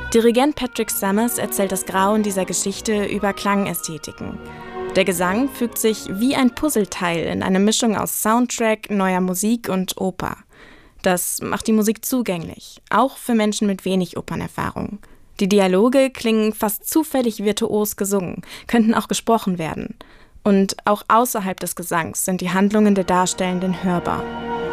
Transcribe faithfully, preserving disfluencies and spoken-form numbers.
Dirigent Patrick Summers erzählt das Grauen dieser Geschichte über Klangästhetiken. Der Gesang fügt sich wie ein Puzzleteil in eine Mischung aus Soundtrack, neuer Musik und Oper. Das macht die Musik zugänglich, auch für Menschen mit wenig Opernerfahrung. Die Dialoge klingen fast zufällig virtuos gesungen, könnten auch gesprochen werden. Und auch außerhalb des Gesangs sind die Handlungen der Darstellenden hörbar.